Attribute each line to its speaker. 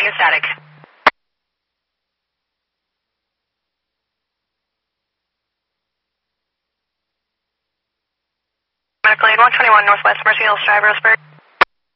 Speaker 1: a static. Medical aid 121 Northwest Mercy Hills Drive, Roseburg.